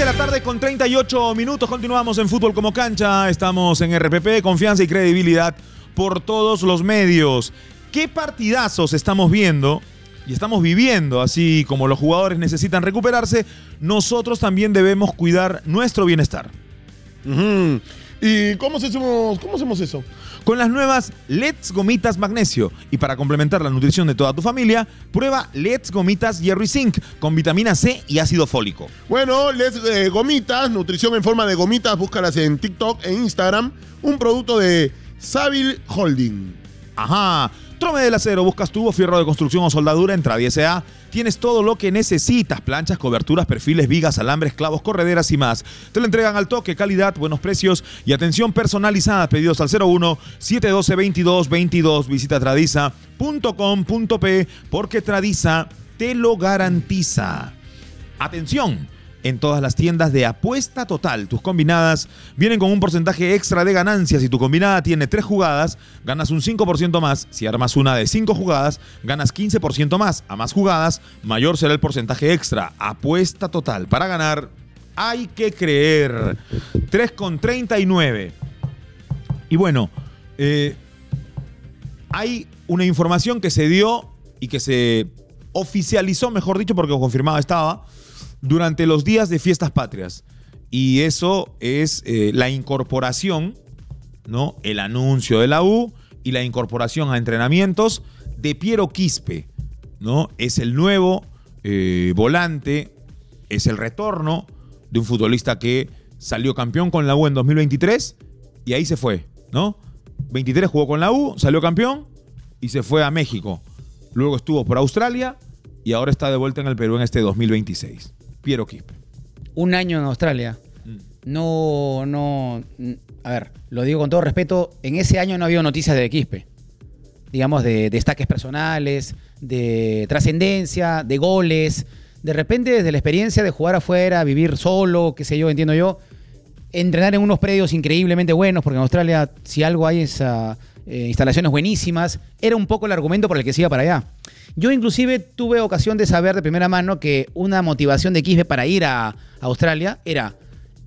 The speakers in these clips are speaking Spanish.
de la tarde con 38 minutos. Continuamos en Fútbol como Cancha. Estamos en RPP, confianza y credibilidad por todos los medios. ¿Qué partidazos estamos viendo y estamos viviendo? Así como los jugadores necesitan recuperarse, nosotros también debemos cuidar nuestro bienestar. ¿Y cómo hacemos eso? Con las nuevas Let's Gomitas Magnesio. Y para complementar la nutrición de toda tu familia, prueba Let's Gomitas Hierro y Zinc con vitamina C y ácido fólico. Bueno, Let's Gomitas, nutrición en forma de gomitas, búscalas en TikTok e Instagram. Un producto de Savile Holding. Ajá. Trome del Acero, buscas tubo, fierro de construcción o soldadura en Tradi S.A. Tienes todo lo que necesitas: planchas, coberturas, perfiles, vigas, alambres, clavos, correderas y más. Te lo entregan al toque, calidad, buenos precios y atención personalizada. Pedidos al 01-712-2222. Visita tradiza.com.p porque Tradiza te lo garantiza. Atención. En todas las tiendas de Apuesta Total, tus combinadas vienen con un porcentaje extra de ganancias. Si tu combinada tiene 3 jugadas, ganas un 5% más. Si armas una de 5 jugadas, ganas 15% más. A más jugadas, mayor será el porcentaje extra. Apuesta Total. Para ganar, hay que creer. 3,39. Y bueno, hay una información que se dio y que se oficializó, mejor dicho, porque confirmada estaba, durante los días de fiestas patrias. Y eso es la incorporación, ¿no? El anuncio de la U y la incorporación a entrenamientos de Piero Quispe, ¿no? Es el nuevo volante, es el retorno de un futbolista que salió campeón con la U en 2023 y ahí se fue, ¿no? 23 jugó con la U, salió campeón y se fue a México. Luego estuvo por Australia y ahora está de vuelta en el Perú en este 2026. Piero Quispe. Un año en Australia. No. A ver, lo digo con todo respeto. En ese año no había noticias de Quispe. Digamos, de destaques personales, de trascendencia, de goles. De repente, desde la experiencia de jugar afuera, vivir solo, qué sé yo, entiendo yo, entrenar en unos predios increíblemente buenos, porque en Australia, si algo hay, es instalaciones buenísimas. Era un poco el argumento por el que se iba para allá. Yo inclusive tuve ocasión de saber de primera mano que una motivación de Quispe para ir a Australia era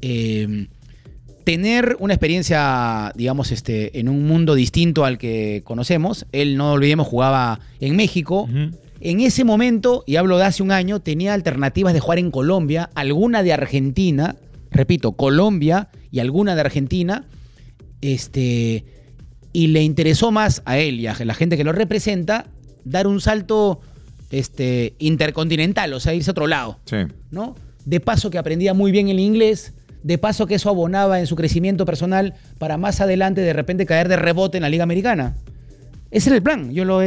tener una experiencia, digamos, en un mundo distinto al que conocemos. Él, no olvidemos, jugaba en México. En ese momento, y hablo de hace un año, tenía alternativas de jugar en Colombia, alguna de Argentina, repito, Colombia y alguna de Argentina, y le interesó más a él y a la gente que lo representa dar un salto intercontinental, o sea, irse a otro lado. Sí. ¿No? De paso que aprendía muy bien el inglés, de paso que eso abonaba en su crecimiento personal para más adelante de repente caer de rebote en la Liga Americana. Ese era el plan. Yo lo